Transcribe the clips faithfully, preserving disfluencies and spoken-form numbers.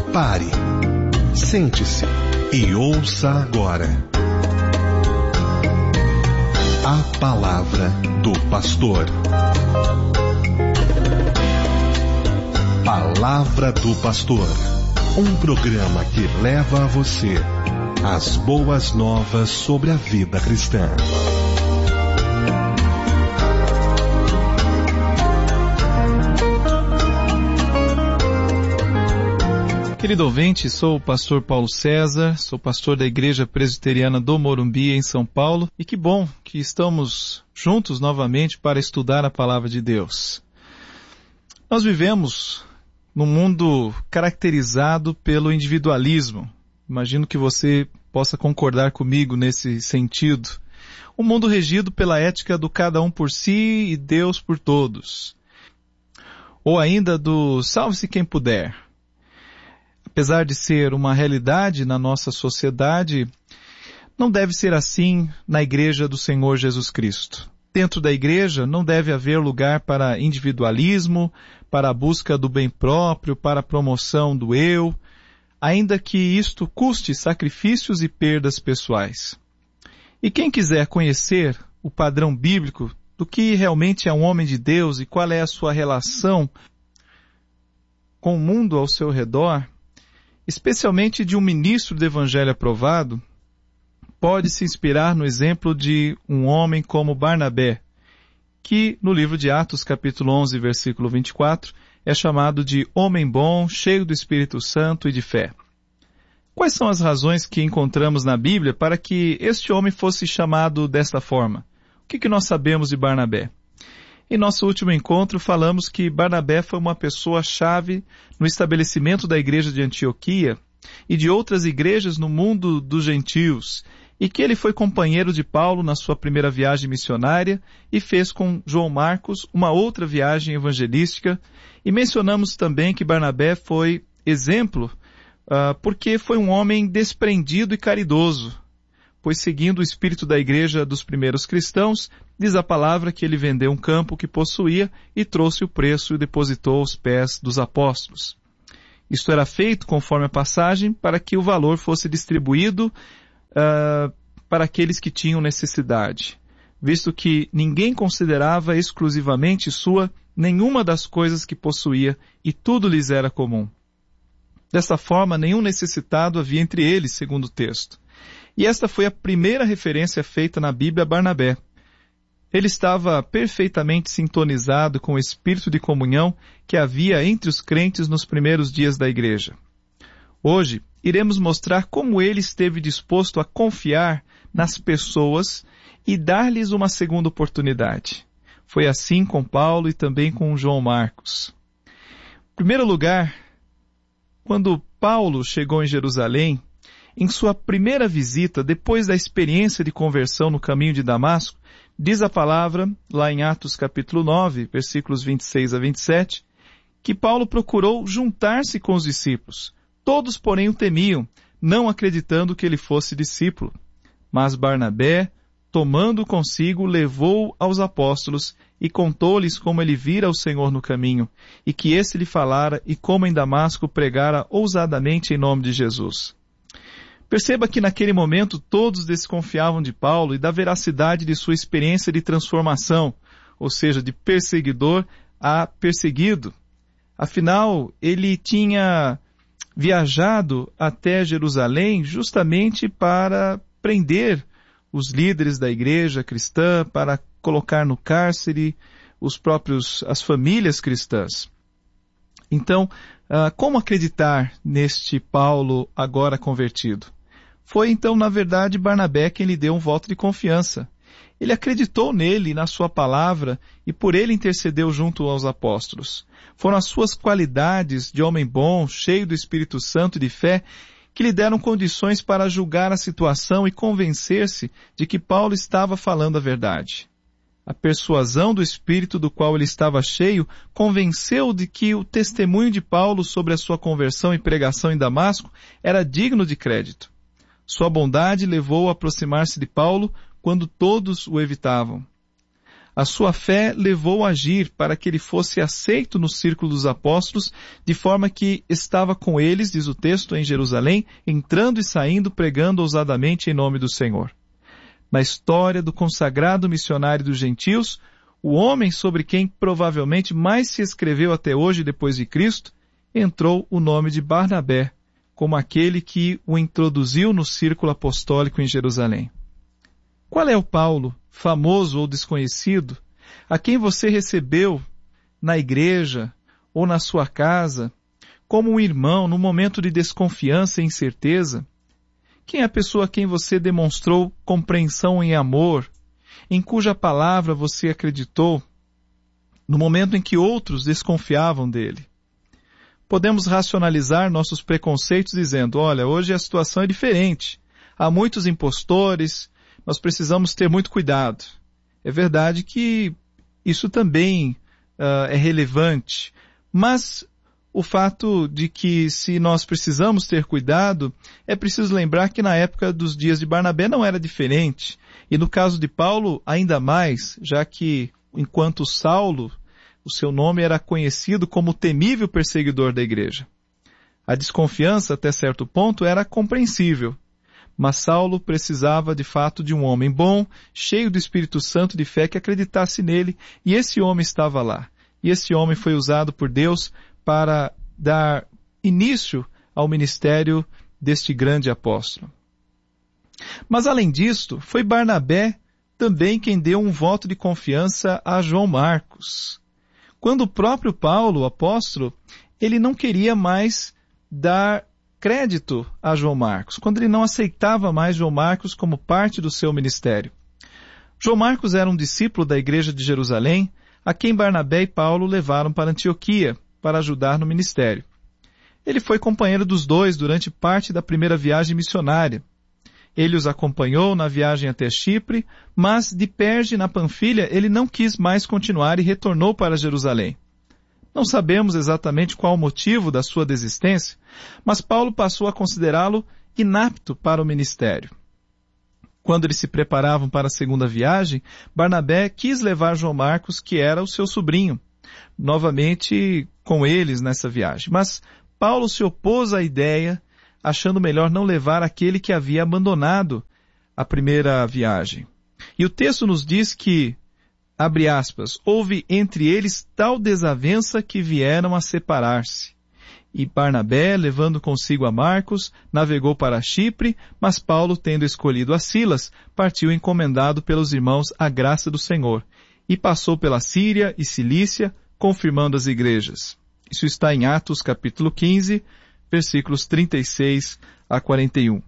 Pare, sente-se e ouça agora a palavra do pastor. Palavra do Pastor, um programa que leva a você as boas novas sobre a vida cristã. Querido ouvinte, sou o pastor Paulo César, sou pastor da Igreja Presbiteriana do Morumbi, em São Paulo, e que bom que estamos juntos novamente para estudar a Palavra de Deus. Nós vivemos num mundo caracterizado pelo individualismo. Imagino que você possa concordar comigo nesse sentido. Um mundo regido pela ética do cada um por si e Deus por todos. Ou ainda do salve-se quem puder. Apesar de ser uma realidade na nossa sociedade, não deve ser assim na Igreja do Senhor Jesus Cristo. Dentro da Igreja não deve haver lugar para individualismo, para a busca do bem próprio, para a promoção do eu, ainda que isto custe sacrifícios e perdas pessoais. E quem quiser conhecer o padrão bíblico do que realmente é um homem de Deus e qual é a sua relação com o mundo ao seu redor, especialmente de um ministro do Evangelho aprovado, pode se inspirar no exemplo de um homem como Barnabé, que no livro de Atos, capítulo onze, versículo vinte e quatro, é chamado de homem bom, cheio do Espírito Santo e de fé. Quais são as razões que encontramos na Bíblia para que este homem fosse chamado desta forma? O que, que nós sabemos de Barnabé? Em nosso último encontro, falamos que Barnabé foi uma pessoa-chave no estabelecimento da igreja de Antioquia e de outras igrejas no mundo dos gentios, e que ele foi companheiro de Paulo na sua primeira viagem missionária e fez com João Marcos uma outra viagem evangelística. E mencionamos também que Barnabé foi exemplo uh, porque foi um homem desprendido e caridoso, pois seguindo o espírito da igreja dos primeiros cristãos, diz a palavra que ele vendeu um campo que possuía e trouxe o preço e depositou aos pés dos apóstolos. Isto era feito, conforme a passagem, para que o valor fosse distribuído uh, para aqueles que tinham necessidade, visto que ninguém considerava exclusivamente sua nenhuma das coisas que possuía e tudo lhes era comum. Desta forma, nenhum necessitado havia entre eles, segundo o texto. E esta foi a primeira referência feita na Bíblia a Barnabé. Ele estava perfeitamente sintonizado com o espírito de comunhão que havia entre os crentes nos primeiros dias da igreja. Hoje, iremos mostrar como ele esteve disposto a confiar nas pessoas e dar-lhes uma segunda oportunidade. Foi assim com Paulo e também com João Marcos. Em primeiro lugar, quando Paulo chegou em Jerusalém, em sua primeira visita, depois da experiência de conversão no caminho de Damasco, diz a palavra, lá em Atos capítulo nove, versículos vinte e seis a vinte e sete, que Paulo procurou juntar-se com os discípulos. Todos, porém, o temiam, não acreditando que ele fosse discípulo. Mas Barnabé, tomando consigo, levou aos apóstolos e contou-lhes como ele vira o Senhor no caminho, e que esse lhe falara e como em Damasco pregara ousadamente em nome de Jesus. Perceba que naquele momento todos desconfiavam de Paulo e da veracidade de sua experiência de transformação, ou seja, de perseguidor a perseguido. Afinal, ele tinha viajado até Jerusalém justamente para prender os líderes da igreja cristã, para colocar no cárcere os próprios, as famílias cristãs. Então, como acreditar neste Paulo agora convertido? Foi então, na verdade, Barnabé quem lhe deu um voto de confiança. Ele acreditou nele e na sua palavra e por ele intercedeu junto aos apóstolos. Foram as suas qualidades de homem bom, cheio do Espírito Santo e de fé, que lhe deram condições para julgar a situação e convencer-se de que Paulo estava falando a verdade. A persuasão do Espírito do qual ele estava cheio convenceu-o de que o testemunho de Paulo sobre a sua conversão e pregação em Damasco era digno de crédito. Sua bondade levou-o a aproximar-se de Paulo quando todos o evitavam. A sua fé levou a agir para que ele fosse aceito no círculo dos apóstolos, de forma que estava com eles, diz o texto, em Jerusalém, entrando e saindo, pregando ousadamente em nome do Senhor. Na história do consagrado missionário dos gentios, o homem sobre quem provavelmente mais se escreveu até hoje depois de Cristo, entrou o nome de Barnabé, como aquele que o introduziu no círculo apostólico em Jerusalém. Qual é o Paulo, famoso ou desconhecido, a quem você recebeu na igreja ou na sua casa, como um irmão no momento de desconfiança e incerteza? Quem é a pessoa a quem você demonstrou compreensão e amor, em cuja palavra você acreditou, no momento em que outros desconfiavam dele? Podemos racionalizar nossos preconceitos dizendo, olha, hoje a situação é diferente. Há muitos impostores, nós precisamos ter muito cuidado. É verdade que isso também uh, é relevante, mas o fato de que se nós precisamos ter cuidado, é preciso lembrar que na época dos dias de Barnabé não era diferente. E no caso de Paulo, ainda mais, já que enquanto Saulo, o seu nome era conhecido como o temível perseguidor da igreja. A desconfiança, até certo ponto, era compreensível. Mas Saulo precisava, de fato, de um homem bom, cheio do Espírito Santo de fé, que acreditasse nele, e esse homem estava lá. E esse homem foi usado por Deus para dar início ao ministério deste grande apóstolo. Mas, além disto, foi Barnabé também quem deu um voto de confiança a João Marcos. Quando o próprio Paulo, o apóstolo, ele não queria mais dar crédito a João Marcos, quando ele não aceitava mais João Marcos como parte do seu ministério. João Marcos era um discípulo da igreja de Jerusalém, a quem Barnabé e Paulo levaram para Antioquia, para ajudar no ministério. Ele foi companheiro dos dois durante parte da primeira viagem missionária. Ele os acompanhou na viagem até Chipre, mas de Perge, na Panfilha, ele não quis mais continuar e retornou para Jerusalém. Não sabemos exatamente qual o motivo da sua desistência, mas Paulo passou a considerá-lo inapto para o ministério. Quando eles se preparavam para a segunda viagem, Barnabé quis levar João Marcos, que era o seu sobrinho, novamente com eles nessa viagem. Mas Paulo se opôs à ideia, achando melhor não levar aquele que havia abandonado a primeira viagem. E o texto nos diz que, abre aspas, houve entre eles tal desavença que vieram a separar-se. E Barnabé, levando consigo a Marcos, navegou para Chipre, mas Paulo, tendo escolhido a Silas, partiu encomendado pelos irmãos à graça do Senhor, e passou pela Síria e Cilícia, confirmando as igrejas. Isso está em Atos capítulo quinze, versículos trinta e seis a quarenta e um.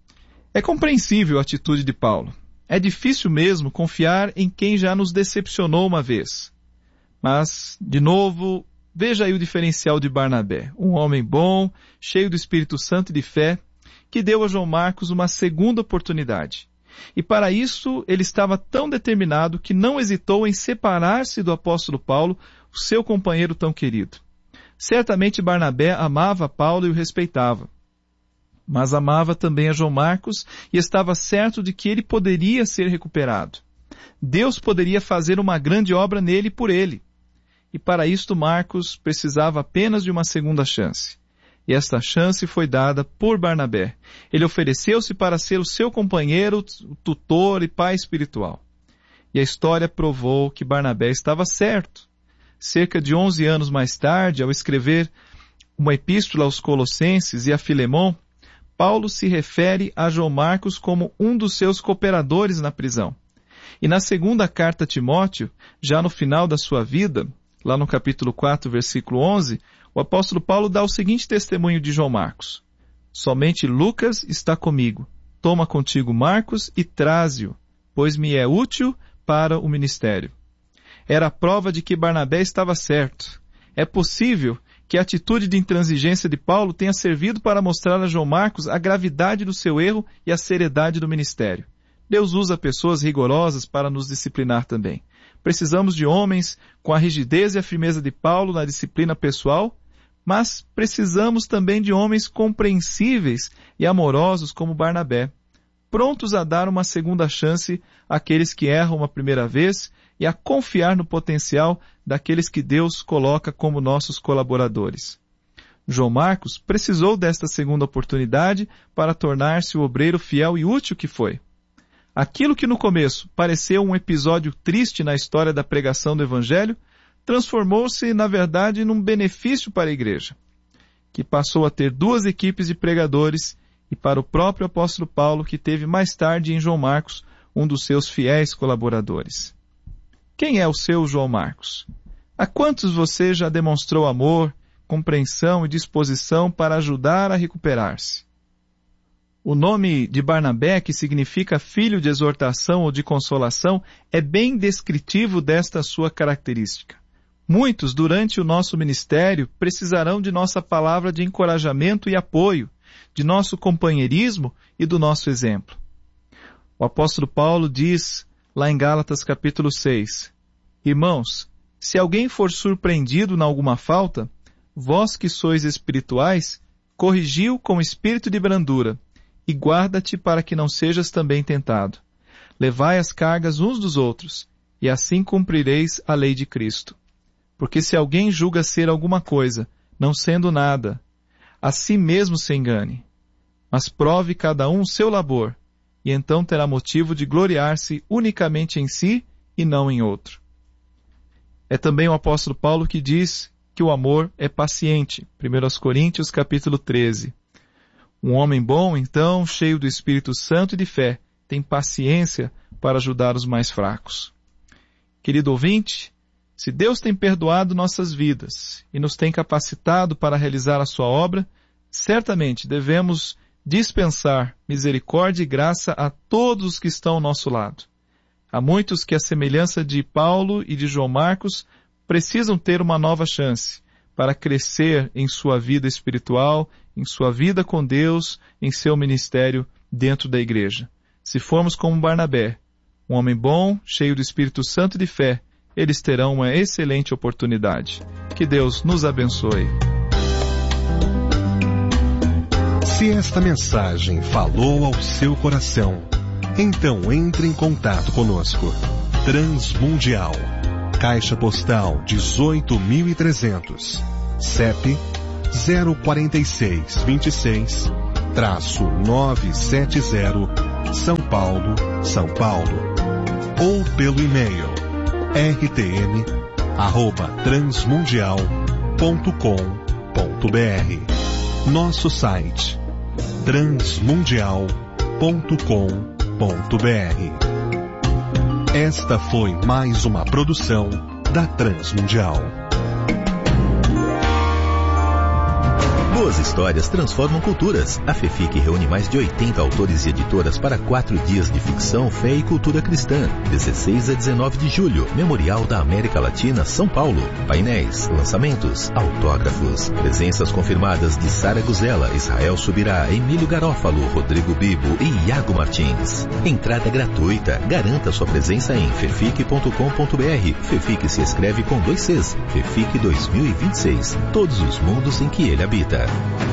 É compreensível a atitude de Paulo. É difícil mesmo confiar em quem já nos decepcionou uma vez. Mas, de novo, veja aí o diferencial de Barnabé. Um homem bom, cheio do Espírito Santo e de fé, que deu a João Marcos uma segunda oportunidade. E para isso ele estava tão determinado que não hesitou em separar-se do apóstolo Paulo, o seu companheiro tão querido. Certamente Barnabé amava Paulo e o respeitava. Mas amava também a João Marcos e estava certo de que ele poderia ser recuperado. Deus poderia fazer uma grande obra nele e por ele. E para isto Marcos precisava apenas de uma segunda chance. E esta chance foi dada por Barnabé. Ele ofereceu-se para ser o seu companheiro, tutor e pai espiritual. E a história provou que Barnabé estava certo. Cerca de onze anos mais tarde, ao escrever uma epístola aos Colossenses e a Filemon, Paulo se refere a João Marcos como um dos seus cooperadores na prisão. E na segunda carta a Timóteo, já no final da sua vida, lá no capítulo quatro, versículo onze, o apóstolo Paulo dá o seguinte testemunho de João Marcos. Somente Lucas está comigo. Toma contigo Marcos e traze-o, pois me é útil para o ministério. Era a prova de que Barnabé estava certo. É possível que a atitude de intransigência de Paulo tenha servido para mostrar a João Marcos a gravidade do seu erro e a seriedade do ministério. Deus usa pessoas rigorosas para nos disciplinar também. Precisamos de homens com a rigidez e a firmeza de Paulo na disciplina pessoal, mas precisamos também de homens compreensíveis e amorosos como Barnabé, prontos a dar uma segunda chance àqueles que erram uma primeira vez e a confiar no potencial daqueles que Deus coloca como nossos colaboradores. João Marcos precisou desta segunda oportunidade para tornar-se o obreiro fiel e útil que foi. Aquilo que no começo pareceu um episódio triste na história da pregação do Evangelho, transformou-se, na verdade, num benefício para a igreja, que passou a ter duas equipes de pregadores, e para o próprio apóstolo Paulo, que teve mais tarde em João Marcos um dos seus fiéis colaboradores. Quem é o seu João Marcos? A quantos você já demonstrou amor, compreensão e disposição para ajudar a recuperar-se? O nome de Barnabé, que significa filho de exortação ou de consolação, é bem descritivo desta sua característica. Muitos, durante o nosso ministério, precisarão de nossa palavra de encorajamento e apoio, de nosso companheirismo e do nosso exemplo. O apóstolo Paulo diz, lá em Gálatas capítulo seis, Irmãos, se alguém for surpreendido em alguma falta, vós que sois espirituais, corrigiu com espírito de brandura, e guarda-te para que não sejas também tentado. Levai as cargas uns dos outros, e assim cumprireis a lei de Cristo. Porque se alguém julga ser alguma coisa, não sendo nada, a si mesmo se engane. Mas prove cada um o seu labor, e então terá motivo de gloriar-se unicamente em si e não em outro. É também o apóstolo Paulo que diz que o amor é paciente. primeira Coríntios capítulo treze. Um homem bom, então, cheio do Espírito Santo e de fé, tem paciência para ajudar os mais fracos. Querido ouvinte, se Deus tem perdoado nossas vidas e nos tem capacitado para realizar a sua obra, certamente devemos dispensar misericórdia e graça a todos os que estão ao nosso lado. Há muitos que, à semelhança de Paulo e de João Marcos, precisam ter uma nova chance para crescer em sua vida espiritual, em sua vida com Deus, em seu ministério dentro da igreja. Se formos como Barnabé, um homem bom, cheio do Espírito Santo e de fé, eles terão uma excelente oportunidade. Que Deus nos abençoe. Se esta mensagem falou ao seu coração, então entre em contato conosco. Transmundial, Caixa Postal dezoito mil e trezentos, C E P zero quatro seis dois seis, nove sete zero, São Paulo, São Paulo. Ou pelo e-mail r t m arroba transmundial ponto com ponto b r. Nosso site transmundial ponto com ponto b r. Esta foi mais uma produção da Transmundial. Boas histórias transformam culturas. A FEFIC reúne mais de oitenta autores e editoras para quatro dias de ficção, fé e cultura cristã. dezesseis a dezenove de julho, Memorial da América Latina, São Paulo. Painéis, lançamentos, autógrafos. Presenças confirmadas de Sara Guzela, Israel Subirá, Emílio Garófalo, Rodrigo Bibo e Iago Martins. Entrada gratuita. Garanta sua presença em fefic ponto com ponto b r. FEFIC se escreve com dois Cs. FEFIC dois mil e vinte e seis. Todos os mundos em que ele habita.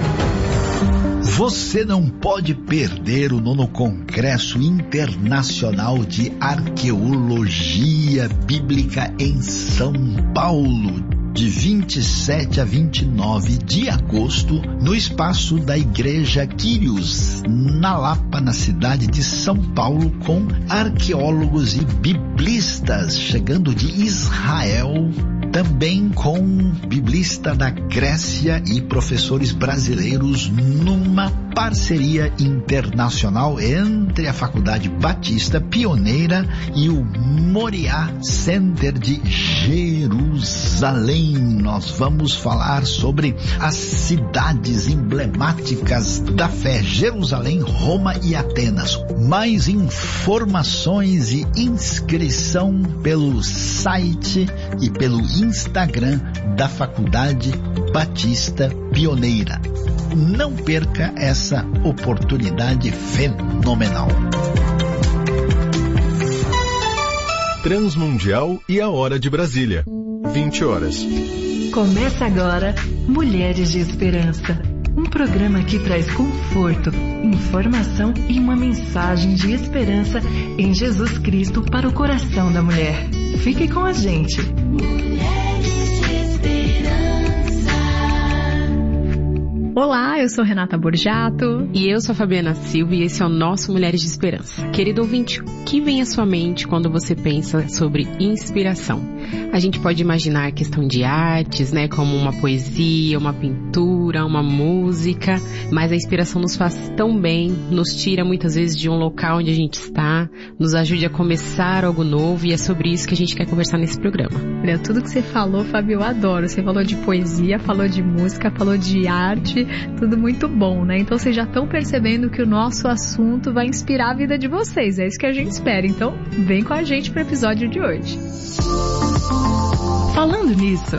Você não pode perder o nono Congresso Internacional de Arqueologia Bíblica em São Paulo, de vinte e sete a vinte e nove de agosto, no espaço da Igreja Quírios, na Lapa, na cidade de São Paulo, com arqueólogos e biblistas chegando de Israel, também com biblista da Grécia e professores brasileiros, numa parceria internacional entre a Faculdade Batista Pioneira e o Moriá Center de Jerusalém. Nós vamos falar sobre as cidades emblemáticas da fé: Jerusalém, Roma e Atenas. Mais informações e inscrição pelo site e pelo Instagram da Faculdade Batista Pioneira. Não perca essa oportunidade fenomenal. Transmundial e a Hora de Brasília. vinte horas. Começa agora Mulheres de Esperança. Um programa que traz conforto, informação e uma mensagem de esperança em Jesus Cristo para o coração da mulher. Fique com a gente. Mulheres de Esperança. Olá, eu sou Renata Borjato. E eu sou a Fabiana Silva e esse é o nosso Mulheres de Esperança. Querido ouvinte, o que vem à sua mente quando você pensa sobre inspiração? A gente pode imaginar a questão de artes, né, como uma poesia, uma pintura, uma música, mas a inspiração nos faz tão bem, nos tira muitas vezes de um local onde a gente está, nos ajuda a começar algo novo e é sobre isso que a gente quer conversar nesse programa. Olha, tudo que você falou, Fábio, eu adoro. Você falou de poesia, falou de música, falou de arte, tudo muito bom, né? Então vocês já estão percebendo que o nosso assunto vai inspirar a vida de vocês, é isso que a gente espera. Então vem com a gente para o episódio de hoje. Falando nisso,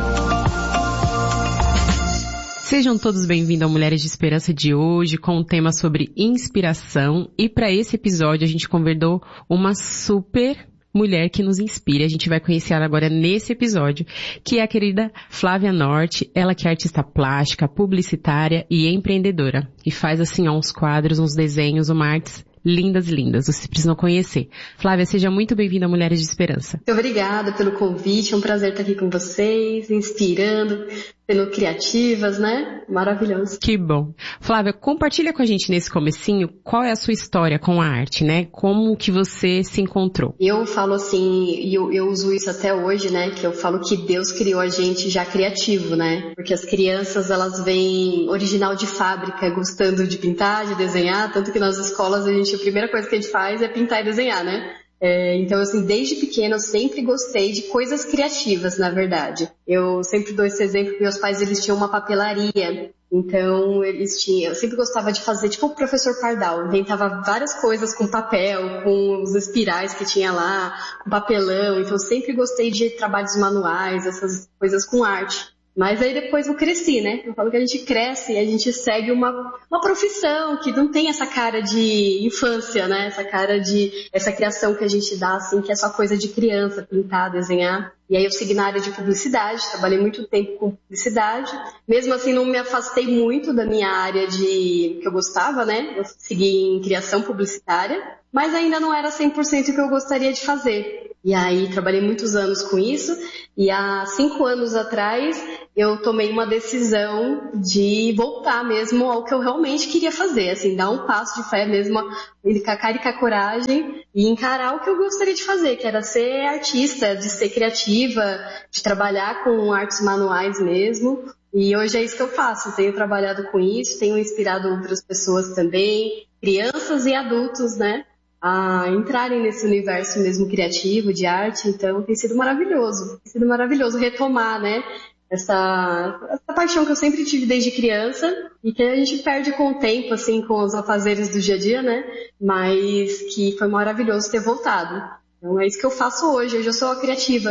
sejam todos bem-vindos ao Mulheres de Esperança de hoje com um tema sobre inspiração e para esse episódio a gente convidou uma super mulher que nos inspira. A gente vai conhecer ela agora nesse episódio, que é a querida Flávia Norte, ela que é artista plástica, publicitária e empreendedora e faz assim ó, uns quadros, uns desenhos, uma arte lindas, lindas. Vocês precisam conhecer. Flávia, seja muito bem-vinda a Mulheres de Esperança. Muito obrigada pelo convite. É um prazer estar aqui com vocês, inspirando, sendo criativas, né? Maravilhoso. Que bom. Flávia, compartilha com a gente nesse comecinho qual é a sua história com a arte, né? Como que você se encontrou? Eu falo assim, e eu, eu uso isso até hoje, né? Que eu falo que Deus criou a gente já criativo, né? Porque as crianças, elas vêm original de fábrica, gostando de pintar, de desenhar, tanto que nas escolas a gente, a primeira coisa que a gente faz é pintar e desenhar, né? É, então, assim, desde pequena eu sempre gostei de coisas criativas, na verdade. Eu sempre dou esse exemplo que meus pais, eles tinham uma papelaria. Então, eles tinham... Eu sempre gostava de fazer, tipo o professor Pardal. Inventava várias coisas com papel, com os espirais que tinha lá, com papelão. Então, eu sempre gostei de trabalhos manuais, essas coisas com arte. Mas aí depois eu cresci, né? Eu falo que a gente cresce e a gente segue uma, uma profissão que não tem essa cara de infância, né? Essa cara de... essa criação que a gente dá, assim, que é só coisa de criança, pintar, desenhar. E aí eu segui na área de publicidade, trabalhei muito tempo com publicidade. Mesmo assim, não me afastei muito da minha área de... que eu gostava, né? Eu segui em criação publicitária, mas ainda não era cem por cento o que eu gostaria de fazer. E aí trabalhei muitos anos com isso, e há cinco anos atrás eu tomei uma decisão de voltar mesmo ao que eu realmente queria fazer, assim, dar um passo de fé mesmo, com a cara e com a coragem, e encarar o que eu gostaria de fazer, que era ser artista, de ser criativa, de trabalhar com artes manuais mesmo. E hoje é isso que eu faço, tenho trabalhado com isso, tenho inspirado outras pessoas também, crianças e adultos, né? A entrarem nesse universo mesmo criativo, de arte. Então tem sido maravilhoso, tem sido maravilhoso retomar, né, essa, essa paixão que eu sempre tive desde criança e que a gente perde com o tempo, assim, com os afazeres do dia a dia, né, mas que foi maravilhoso ter voltado. Então é isso que eu faço hoje, hoje eu sou a criativa.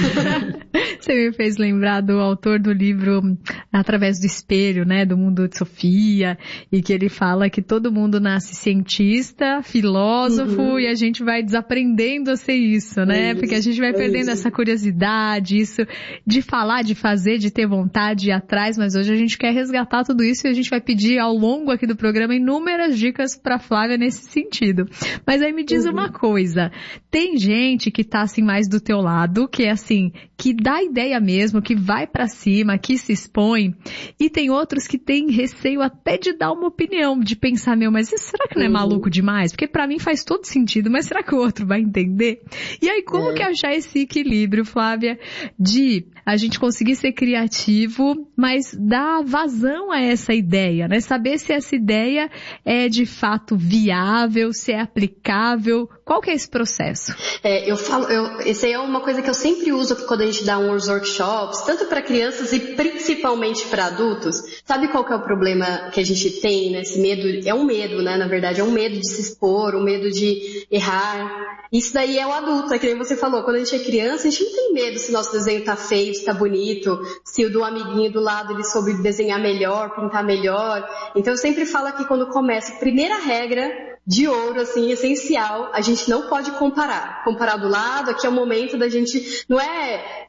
Você me fez lembrar do autor do livro Através do Espelho, né, do Mundo de Sofia, e que ele fala que todo mundo nasce cientista, filósofo, uhum. E a gente vai desaprendendo a ser isso, né, é isso, porque a gente vai é perdendo isso. Essa curiosidade, isso de falar, de fazer, de ter vontade, de ir atrás, mas hoje a gente quer resgatar tudo isso e a gente vai pedir ao longo aqui do programa inúmeras dicas para Flávia nesse sentido. Mas aí me diz uhum. uma coisa, tem gente que tá assim mais do teu lado, que é assim, que dá ideia mesmo, que vai pra cima, que se expõe, e tem outros que têm receio até de dar uma opinião, de pensar, meu, mas isso, será que não é maluco demais? Porque pra mim faz todo sentido, mas será que o outro vai entender? E aí, como é. que achar esse equilíbrio, Flávia, de a gente conseguir ser criativo, mas dar vazão a essa ideia, né? Saber se essa ideia é de fato viável, se é aplicável, qual que é esse processo? É, eu falo, eu, esse aí é uma coisa que eu sempre uso quando a gente dá uns workshops, tanto para crianças e principalmente para adultos. Sabe qual que é o problema que a gente tem nesse medo? É um medo, né? Na verdade, é um medo de se expor, um medo de errar. Isso daí é o adulto, é que nem você falou. Quando a gente é criança, a gente não tem medo se nosso desenho tá feio, se tá bonito, se o do amiguinho do lado ele soube desenhar melhor, pintar melhor. Então eu sempre falo aqui quando começa, primeira regra de ouro, assim, essencial, a gente não pode comparar. Comparar do lado, aqui é o momento da gente, não é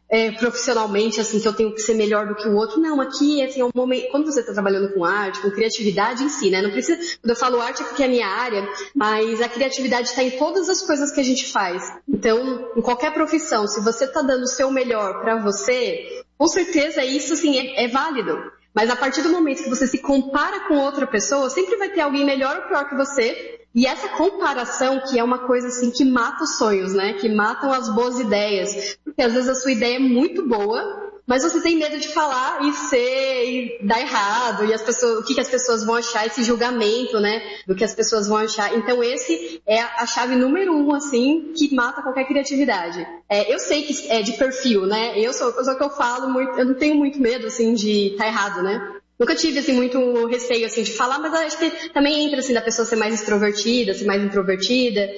é, profissionalmente, assim, que eu tenho que ser melhor do que o outro. Não, aqui, assim, é um momento... Quando você está trabalhando com arte, com criatividade em si, né? Não precisa... Quando eu falo arte é porque é a minha área, mas a criatividade está em todas as coisas que a gente faz. Então, em qualquer profissão, se você está dando o seu melhor para você, com certeza isso, assim, é, é válido. Mas a partir do momento que você se compara com outra pessoa, sempre vai ter alguém melhor ou pior que você. E essa comparação, que é uma coisa assim que mata os sonhos, né? Que matam as boas ideias. Porque às vezes a sua ideia é muito boa, mas você tem medo de falar e ser, e dar errado, e as pessoas, o que, que as pessoas vão achar, esse julgamento, né, do que as pessoas vão achar. Então esse é a chave número um, assim, que mata qualquer criatividade. É, eu sei que é de perfil, né, eu sou a pessoa que eu falo muito, eu não tenho muito medo, assim, de estar errado, né. Nunca tive, assim, muito receio, assim, de falar, mas acho que também entra, assim, da pessoa ser mais extrovertida, ser mais introvertida,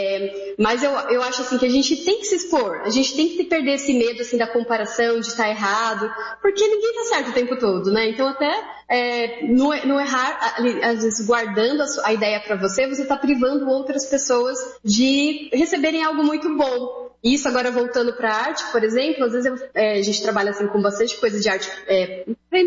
é, mas eu, eu acho, assim, que a gente tem que se expor, a gente tem que perder esse medo, assim, da comparação, de estar errado, porque ninguém tá certo o tempo todo, né, então até é, não, não errar, às vezes guardando a, sua, a ideia pra você, você tá privando outras pessoas de receberem algo muito bom. Isso agora voltando para a arte, por exemplo, às vezes eu, é, a gente trabalha assim, com bastante coisa de arte é,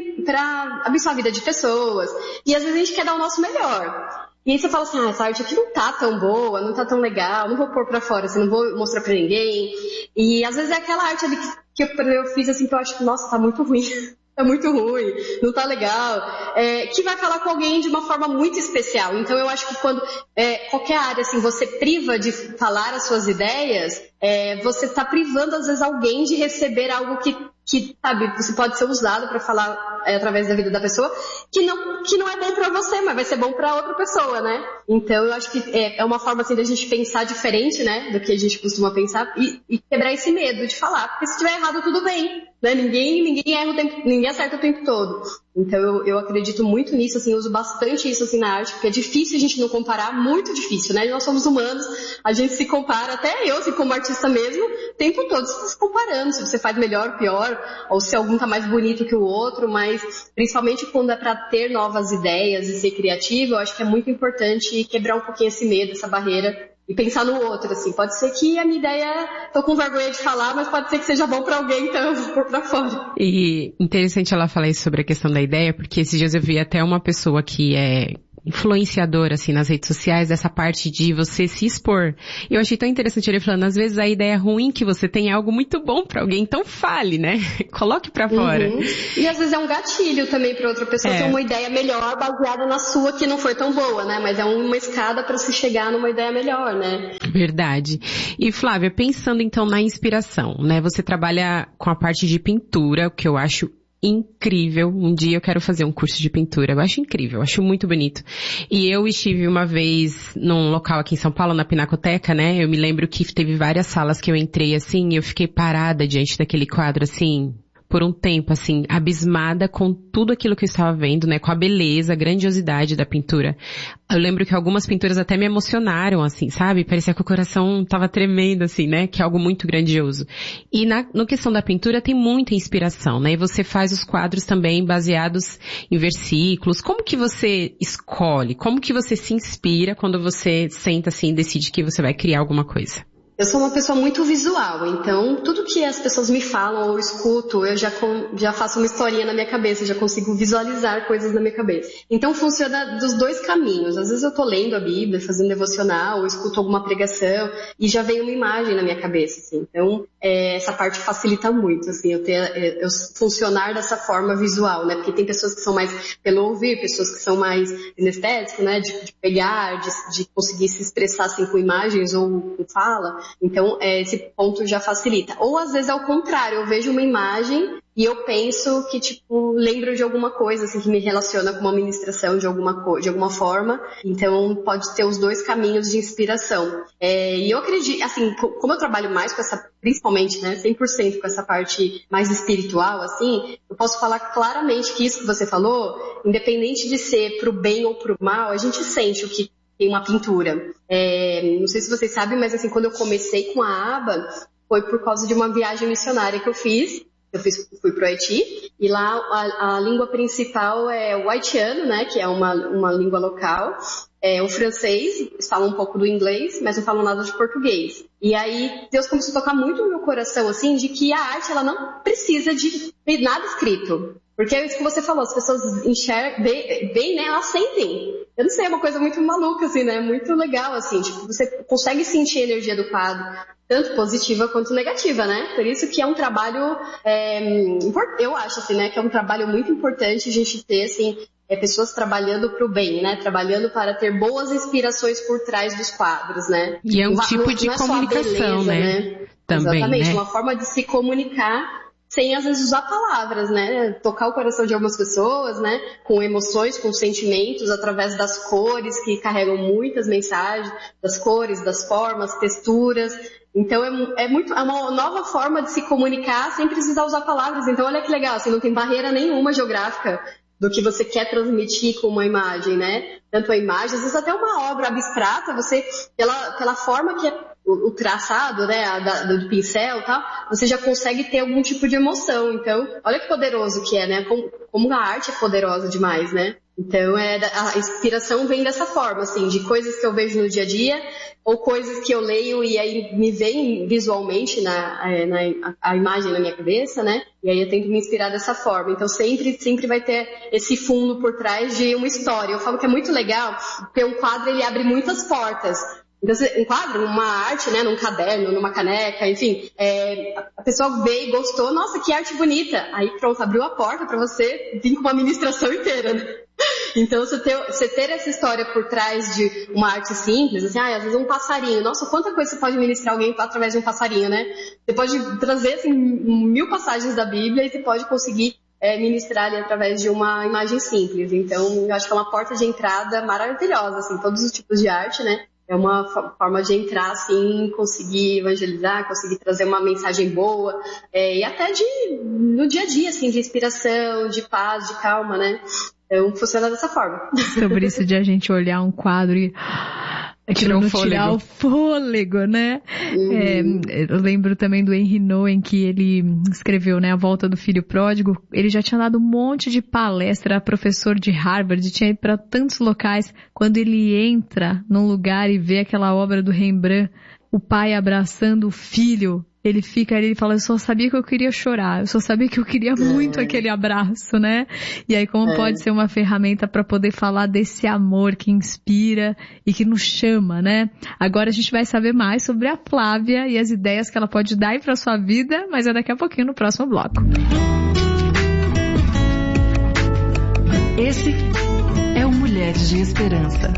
para abençoar a vida de pessoas, e às vezes a gente quer dar o nosso melhor. E aí você fala assim, ah, essa arte aqui não tá tão boa, não tá tão legal, não vou pôr pra fora, assim, não vou mostrar pra ninguém. E às vezes é aquela arte ali que, que eu, eu fiz assim, que eu acho que, nossa, tá muito ruim. Tá muito ruim, não tá legal, é, que vai falar com alguém de uma forma muito especial. Então eu acho que quando é, qualquer área assim, você priva de falar as suas ideias, é, você tá privando às vezes alguém de receber algo que, que sabe, você pode ser usado para falar é, através da vida da pessoa, que não, que não é bom para você, mas vai ser bom para outra pessoa, né? Então eu acho que é, é uma forma assim da gente pensar diferente, né, do que a gente costuma pensar e, e quebrar esse medo de falar, porque se estiver errado tudo bem. Né? Ninguém, ninguém erra o tempo, ninguém acerta o tempo todo. Então eu, eu acredito muito nisso, assim, eu uso bastante isso assim na arte, porque é difícil a gente não comparar, muito difícil, né? Nós somos humanos, a gente se compara, até eu, assim, como artista mesmo, o tempo todo você está se comparando, se você faz melhor, pior, ou se algum tá mais bonito que o outro, mas principalmente quando é para ter novas ideias e ser criativo, eu acho que é muito importante quebrar um pouquinho esse medo, essa barreira, e pensar no outro, assim, pode ser que a minha ideia, tô com vergonha de falar, mas pode ser que seja bom pra alguém, então eu vou pôr pra fora. E interessante ela falar isso sobre a questão da ideia, porque esses dias eu vi até uma pessoa que é influenciador, assim, nas redes sociais, essa parte de você se expor. Eu achei tão interessante ele falando, às vezes a ideia ruim que você tem é algo muito bom pra alguém, então fale, né? Coloque pra fora. Uhum. E às vezes é um gatilho também pra outra pessoa é. ter uma ideia melhor baseada na sua que não foi tão boa, né? Mas é uma escada pra se chegar numa ideia melhor, né? Verdade. E Flávia, pensando então na inspiração, né? Você trabalha com a parte de pintura, o que eu acho incrível. Um dia eu quero fazer um curso de pintura. Eu acho incrível, eu acho muito bonito. E eu estive uma vez num local aqui em São Paulo, na Pinacoteca, né? Eu me lembro que teve várias salas que eu entrei assim e eu fiquei parada diante daquele quadro assim, por um tempo, assim, abismada com tudo aquilo que eu estava vendo, né? Com a beleza, a grandiosidade da pintura. Eu lembro que algumas pinturas até me emocionaram, assim, sabe? Parecia que o coração tava tremendo, assim, né? Que é algo muito grandioso. E na no questão da pintura tem muita inspiração, né? E você faz os quadros também baseados em versículos. Como que você escolhe? Como que você se inspira quando você senta, assim, e decide que você vai criar alguma coisa? Eu sou uma pessoa muito visual, então tudo que as pessoas me falam ou escuto, eu já, com, já faço uma historinha na minha cabeça, já consigo visualizar coisas na minha cabeça. Então funciona dos dois caminhos. Às vezes eu tô lendo a Bíblia, fazendo devocional, ou escuto alguma pregação e já vem uma imagem na minha cabeça, assim. Então é, essa parte facilita muito, assim, eu, ter, eu funcionar dessa forma visual, né? Porque tem pessoas que são mais pelo ouvir, pessoas que são mais sinestésicas, né? De, de pegar, de, de conseguir se expressar assim com imagens ou com fala. Então, é, esse ponto já facilita. Ou, às vezes, ao contrário, eu vejo uma imagem e eu penso que, tipo, lembro de alguma coisa, assim, que me relaciona com uma ministração de alguma, de alguma forma. Então, pode ter os dois caminhos de inspiração. É, e eu acredito, assim, como eu trabalho mais com essa, principalmente, né, cem por cento com essa parte mais espiritual, assim, eu posso falar claramente que isso que você falou, independente de ser pro bem ou pro mal, a gente sente o que tem uma pintura. É, não sei se vocês sabem, mas assim, quando eu comecei com a aba, foi por causa de uma viagem missionária que eu fiz. Eu fiz, fui pro Haiti, e lá a, a língua principal é o haitiano, né, que é uma, uma língua local. é, o francês, eles falam um pouco do inglês, mas não falam nada de português. E aí Deus começou a tocar muito no meu coração, assim, de que a arte, ela não precisa de nada escrito. Porque é isso que você falou, as pessoas enxergam, veem, né, elas sentem. Eu não sei, é uma coisa muito maluca, assim, né, muito legal, assim, tipo, você consegue sentir a energia do quadro, tanto positiva quanto negativa, né? Por isso que é um trabalho, é, eu acho, assim, né, que é um trabalho muito importante a gente ter, assim, é, pessoas trabalhando para o bem, né? Trabalhando para ter boas inspirações por trás dos quadros, né? E é um não, tipo não, de não é comunicação, beleza, né? né? Também, Exatamente, né? uma forma de se comunicar sem às vezes usar palavras, né? Tocar o coração de algumas pessoas, né? Com emoções, com sentimentos, através das cores que carregam muitas mensagens, das cores, das formas, texturas. Então é, é, muito, é uma nova forma de se comunicar sem precisar usar palavras. Então olha que legal, assim, não tem barreira nenhuma geográfica do que você quer transmitir com uma imagem, né? Tanto a imagem, às vezes até uma obra abstrata, você, pela, pela forma que é o, o traçado, né, a, da, do pincel e tal, você já consegue ter algum tipo de emoção. Então, olha que poderoso que é, né? Como, como a arte é poderosa demais, né? Então, é, a inspiração vem dessa forma, assim, de coisas que eu vejo no dia a dia, ou coisas que eu leio e aí me vem visualmente na, na, a imagem na minha cabeça, né? E aí eu tento me inspirar dessa forma. Então, sempre, sempre vai ter esse fundo por trás de uma história. Eu falo que é muito legal, porque um quadro, ele abre muitas portas. Então, um quadro, uma arte, né, num caderno, numa caneca, enfim, é, a pessoa veio e gostou, nossa, que arte bonita. Aí pronto, abriu a porta para você vir com uma ministração inteira, né? Então, você ter, você ter essa história por trás de uma arte simples, assim, ah, às vezes um passarinho, nossa, quanta coisa você pode ministrar alguém através de um passarinho, né? Você pode trazer, assim, mil passagens da Bíblia e você pode conseguir é, ministrar ali através de uma imagem simples. Então, eu acho que é uma porta de entrada maravilhosa, assim, todos os tipos de arte, né? É uma forma de entrar, assim, conseguir evangelizar, conseguir trazer uma mensagem boa, é, e até de, no dia a dia, assim, de inspiração, de paz, de calma, né? Então, funciona dessa forma. Sobre isso de a gente olhar um quadro e tirar o fôlego. Tirar o fôlego, né? Uhum. É, eu lembro também do Henry Nouwen, que ele escreveu, né, A Volta do Filho Pródigo. Ele já tinha dado um monte de palestra, era professor de Harvard, tinha ido para tantos locais. Quando ele entra num lugar e vê aquela obra do Rembrandt, o pai abraçando o filho, ele fica ali e fala, eu só sabia que eu queria chorar, eu só sabia que eu queria muito é. aquele abraço, né? E aí como é. pode ser uma ferramenta para poder falar desse amor que inspira e que nos chama, né? Agora a gente vai saber mais sobre a Flávia e as ideias que ela pode dar aí para sua vida, mas é daqui a pouquinho no próximo bloco. Esse é o Mulheres de Esperança.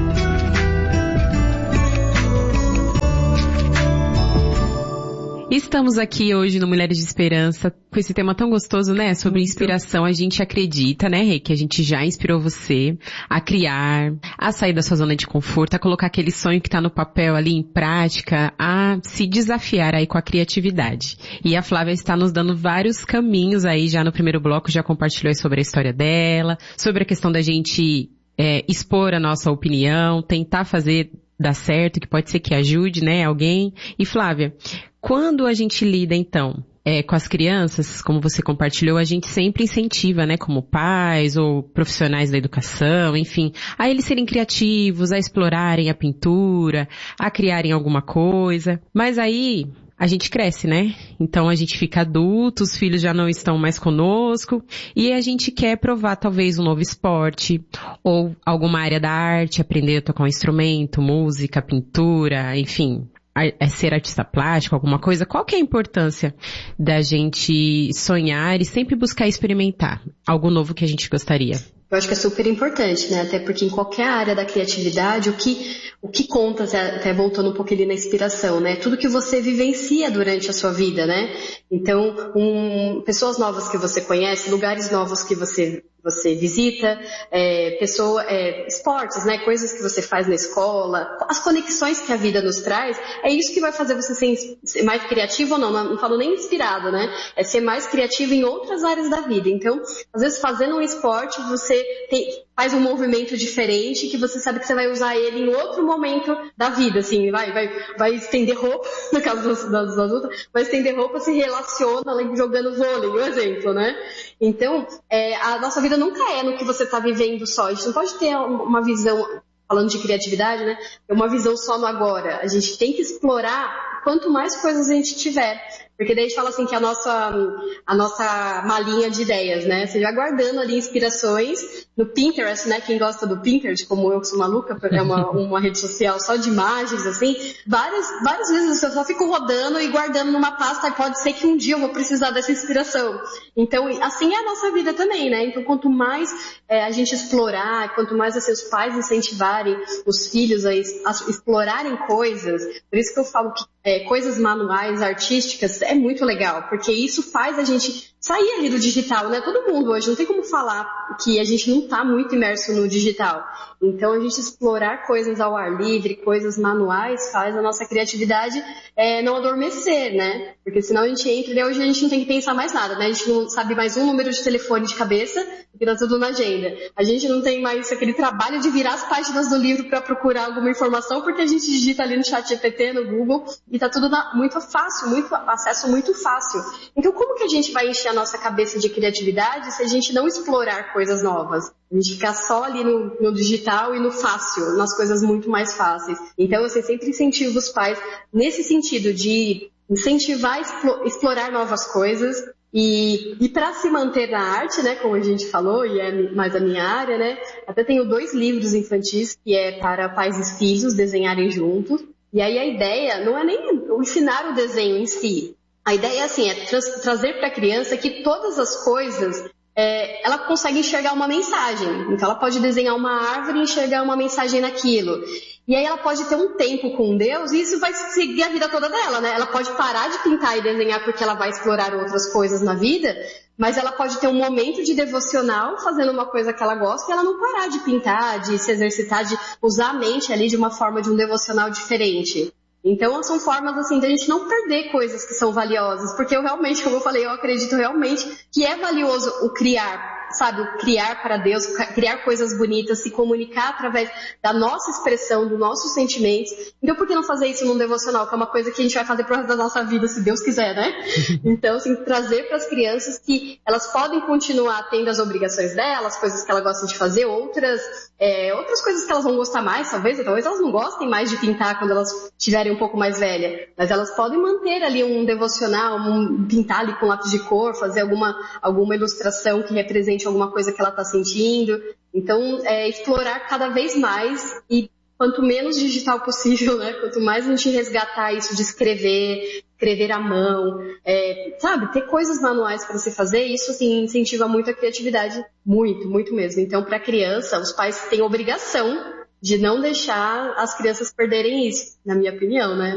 Estamos aqui hoje no Mulheres de Esperança com esse tema tão gostoso, né? Sobre inspiração. A gente acredita, né, Rê, que a gente já inspirou você a criar, a sair da sua zona de conforto, a colocar aquele sonho que tá no papel ali em prática, a se desafiar aí com a criatividade. E a Flávia está nos dando vários caminhos aí, já no primeiro bloco, já compartilhou aí sobre a história dela, sobre a questão da gente é, expor a nossa opinião, tentar fazer dar certo, que pode ser que ajude, né, alguém. E Flávia, quando a gente lida, então, é, com as crianças, como você compartilhou, a gente sempre incentiva, né, como pais ou profissionais da educação, enfim, a eles serem criativos, a explorarem a pintura, a criarem alguma coisa. Mas aí a gente cresce, né? Então a gente fica adulto, os filhos já não estão mais conosco e a gente quer provar talvez um novo esporte ou alguma área da arte, aprender a tocar um instrumento, música, pintura, enfim, é ser artista plástico, alguma coisa. Qual que é a importância da gente sonhar e sempre buscar experimentar algo novo que a gente gostaria? Eu acho que é super importante, né? Até porque em qualquer área da criatividade, o que, o que conta, até voltando um pouco ali na inspiração, né? Tudo que você vivencia durante a sua vida, né? Então, um, pessoas novas que você conhece, lugares novos que você, você visita, é, pessoa, é, esportes, né? Coisas que você faz na escola, as conexões que a vida nos traz, é isso que vai fazer você ser, ser mais criativo ou não, não, não falo nem inspirado, né? É ser mais criativo em outras áreas da vida. Então, às vezes fazendo um esporte, você tem, faz um movimento diferente que você sabe que você vai usar ele em outro momento da vida, assim, vai, vai, vai estender roupa, no caso das, das adultas, vai estender roupa, se relaciona jogando vôlei, um exemplo, né? Então, é, a nossa vida nunca é no que você está vivendo só, a gente não pode ter uma visão falando de criatividade, né? É uma visão só no agora. A gente tem que explorar quanto mais coisas a gente tiver. Porque daí a gente fala assim que a nossa, a nossa malinha de ideias, né? Você vai guardando ali inspirações no Pinterest, né? Quem gosta do Pinterest, como eu que sou maluca, é uma, uma rede social só de imagens, assim. Várias, várias vezes eu só fico rodando e guardando numa pasta e pode ser que um dia eu vou precisar dessa inspiração. Então, assim é a nossa vida também, né? Então, quanto mais é, a gente explorar, quanto mais assim, os pais incentivarem os filhos a, a explorarem coisas, por isso que eu falo que é, coisas manuais, artísticas, é muito legal, porque isso faz a gente sair ali do digital, né? Todo mundo hoje, não tem como falar que a gente não está muito imerso no digital. Então, a gente explorar coisas ao ar livre, coisas manuais, faz a nossa criatividade é, não adormecer, né? Porque senão a gente entra e hoje a gente não tem que pensar mais nada, né? A gente não sabe mais um número de telefone de cabeça, porque tá tudo na agenda. A gente não tem mais aquele trabalho de virar as páginas do livro para procurar alguma informação, porque a gente digita ali no chat G P T, no Google, e tá tudo na, muito fácil, muito, acesso muito fácil. Então, como que a gente vai encher a nossa cabeça de criatividade se a gente não explorar coisas novas? A gente ficar só ali no, no digital e no fácil, nas coisas muito mais fáceis. Então, eu sempre incentivo os pais nesse sentido de incentivar a explorar novas coisas e, e para se manter na arte, né, como a gente falou, e é mais a minha área, né, até tenho dois livros infantis que é para pais e filhos desenharem juntos. E aí a ideia não é nem ensinar o desenho em si. A ideia assim, é tra- trazer para a criança que todas as coisas É, ela consegue enxergar uma mensagem. Então ela pode desenhar uma árvore e enxergar uma mensagem naquilo. E aí ela pode ter um tempo com Deus e isso vai seguir a vida toda dela, né? Ela pode parar de pintar e desenhar porque ela vai explorar outras coisas na vida, mas ela pode ter um momento de devocional fazendo uma coisa que ela gosta e ela não parar de pintar, de se exercitar, de usar a mente ali de uma forma de um devocional diferente. Então, são formas, assim, de a gente não perder coisas que são valiosas, porque eu realmente, como eu falei, eu acredito realmente que é valioso o criar, sabe, o criar para Deus, criar coisas bonitas, se comunicar através da nossa expressão, dos nossos sentimentos. Então, por que não fazer isso num devocional, que é uma coisa que a gente vai fazer pro resto da nossa vida, se Deus quiser, né? Então, assim, trazer para as crianças que elas podem continuar tendo as obrigações delas, coisas que elas gostam de fazer, outras, é, outras coisas que elas vão gostar mais, talvez, talvez elas não gostem mais de pintar quando elas tiverem um pouco mais velha, mas elas podem manter ali um devocional, um, pintar ali com lápis de cor, fazer alguma, alguma ilustração que represente alguma coisa que ela está sentindo. Então, é, explorar cada vez mais e quanto menos digital possível, né? Quanto mais a gente resgatar isso de escrever, escrever à mão, é, sabe? Ter coisas manuais para se fazer, isso assim, incentiva muito a criatividade, muito, muito mesmo. Então, para a criança, os pais têm obrigação de não deixar as crianças perderem isso, na minha opinião, né?